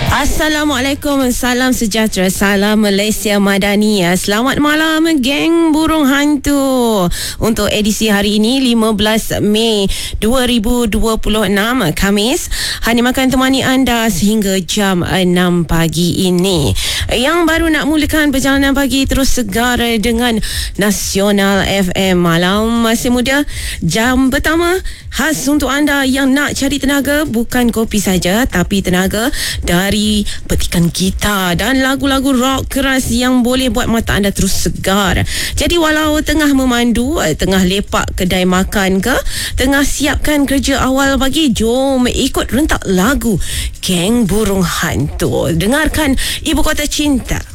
Assalamualaikum, salam sejahtera, salam Malaysia Madani. Selamat malam geng burung hantu. Untuk edisi hari ini 15 Mei 2026 Khamis, Hani makan temani anda sehingga jam 6 pagi ini. Yang baru nak mulakan perjalanan pagi terus segar dengan Nasional FM. Malam masih muda, jam pertama khas untuk anda yang nak cari tenaga, bukan kopi saja tapi tenaga dari petikan gitar dan lagu-lagu rock keras yang boleh buat mata anda terus segar. Jadi walau tengah memandu, tengah lepak kedai makan ke, tengah siapkan kerja awal pagi, jom ikut rentak lagu Geng Burung Hantu. Dengarkan Ibu Kota Cinta.